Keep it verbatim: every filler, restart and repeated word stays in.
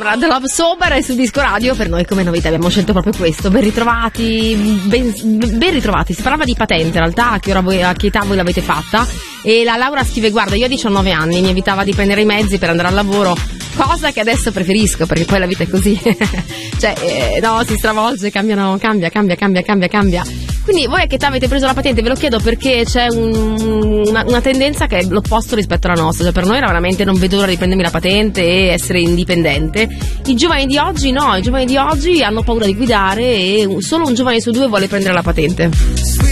Camera, The Love Sober è sul Disco Radio. Per noi come novità abbiamo scelto proprio questo. Ben ritrovati, ben, ben ritrovati. Si parlava di patente, in realtà a che, ora voi, a che età voi l'avete fatta? E la Laura scrive: guarda, io a diciannove anni mi evitava di prendere i mezzi per andare al lavoro, cosa che adesso preferisco perché poi la vita è così. Cioè eh, no, si stravolge, cambiano, cambia, cambia, cambia, cambia, cambia. Quindi voi a che età avete preso la patente? Ve lo chiedo perché c'è un, una, una tendenza che è l'opposto rispetto alla nostra. Cioè per noi era veramente non vedo l'ora di prendermi la patente e essere indipendente. I giovani di oggi no, i giovani di oggi hanno paura di guidare e solo un giovane su due vuole prendere la patente.